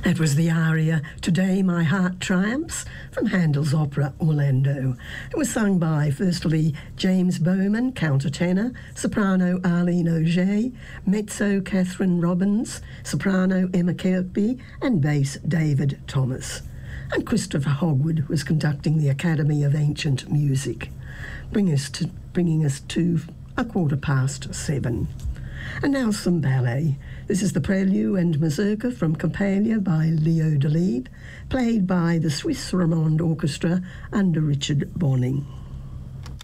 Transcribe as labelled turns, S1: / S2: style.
S1: That was the aria "Today My Heart Triumphs" from Handel's opera Orlando. It was sung by, firstly, James Bowman, countertenor, soprano Arlene Auger, mezzo Catherine Robbins, soprano Emma Kirkby, and bass David Thomas. And Christopher Hogwood was conducting the Academy of Ancient Music, bringing us to 7:15. And now some ballet. This is the Prelude and Mazurka from Coppelia by Leo Delibes, played by the Swiss Romande Orchestra under Richard Bonning.